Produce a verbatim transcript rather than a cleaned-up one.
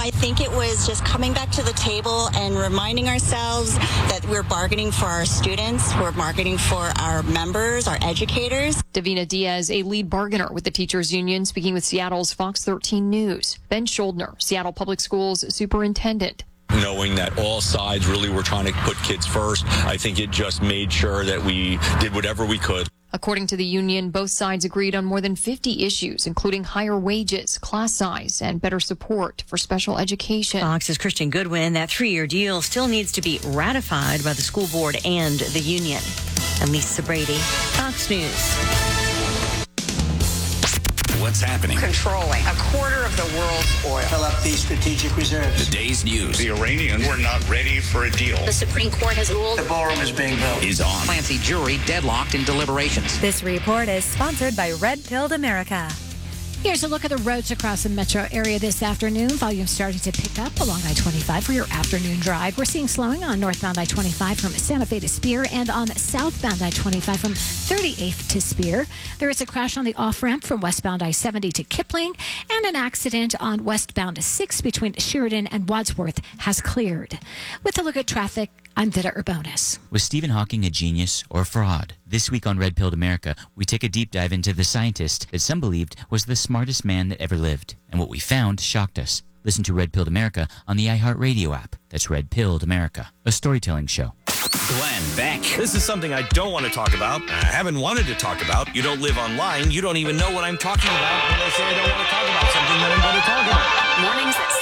I think it was just coming back to the table and reminding ourselves that we're bargaining for our students, we're bargaining for our members, our educators. Davina Diaz, a lead bargainer with the teachers union, speaking with Seattle's Fox thirteen News. Ben Schuldner, Seattle Public Schools superintendent. Knowing that all sides really were trying to put kids first, I think it just made sure that we did whatever we could. According to the union, both sides agreed on more than fifty issues, including higher wages, class size, and better support for special education. Fox's Christian Goodwin, that three-year deal still needs to be ratified by the school board and the union. And Lisa Brady, Fox News. What's happening? Controlling a quarter of the world's oil. Fill up these strategic reserves. The day's news. The Iranians were not ready for a deal. The Supreme Court has ruled the ballroom is being built. Is on. Clancy jury deadlocked in deliberations. This report is sponsored by Red Pilled America. Here's a look at the roads across the metro area this afternoon. Volume starting to pick up along I twenty-five for your afternoon drive. We're seeing slowing on northbound I twenty-five from Santa Fe to Spear and on southbound I twenty-five from thirty-eighth to Spear. There is a crash on the off-ramp from westbound I seventy to Kipling, and an accident on westbound six between Sheridan and Wadsworth has cleared. With a look at traffic, I'm Vida Urbonis. Was Stephen Hawking a genius or a fraud? This week on Red Pilled America, we take a deep dive into the scientist that some believed was the smartest man that ever lived. And what we found shocked us. Listen to Red Pilled America on the iHeartRadio app. That's Red Pilled America, a storytelling show. Glenn Beck. This is something I don't want to talk about. I haven't wanted to talk about. You don't live online. You don't even know what I'm talking about when I say I don't want to talk about something that I'm going to talk about. mornings at